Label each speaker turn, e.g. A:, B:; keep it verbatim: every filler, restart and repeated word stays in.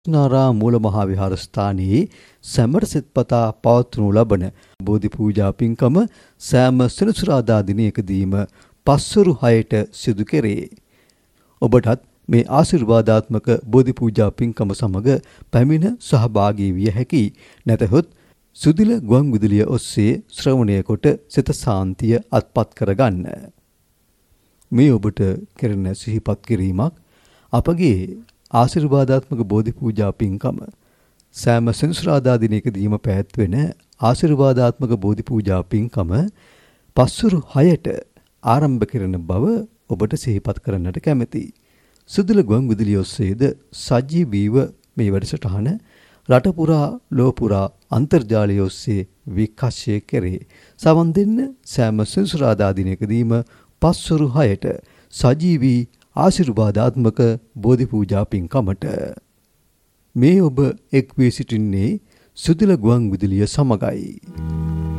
A: NARA මූල මහා විහාරස්ථානයේ සැමට සෙත්පතා පවත්වනු ලබන බෝධි පූජා පින්කම සෑම සෙනසුරාදා දිනයකදීම පස්වරු හයට සිදු කෙරේ. ඔබටත් මේ ආශිර්වාදාත්මක බෝධි පූජා පින්කම සමග පැමිණ සහභාගී විය හැකි. නැතහොත් සුදිල ගුවන් විදුලිය ඔස්සේ ශ්‍රවණය කොට සිත සාන්තිය අත්පත් කරගන්න. මේ ඔබට කෙරෙන සිහිපත් කිරීමක් අපගේ ආශිර්වාදාත්මක බෝධි පූජා පින්කම සෑම සෙනසුරාදා දිනයකදීම පැවැත්වෙන ආශිර්වාදාත්මක බෝධි පූජා පින්කම පස්වරු හයට ආරම්භ කරන බව ඔබට සිහිපත් කරන්නට කැමැතියි. සුදුල ගුවන් විදුලිය ඔස්සේද සජීවීව මේ වැඩසටහන රට පුරා ලොව පුරා අන්තර්ජාලය ඔස්සේ විකාශය කෙරේ. සවන් දෙන්න සෑම සෙනසුරාදා දිනයකදීම පස්වරු හයට සජීවී ආශිර්වාදාත්මක බෝධි පූජා පින්කමට. මේ ඔබ එක් වී සිටින්නේ සුදිල ගුවන් විදුලිය සමගයි.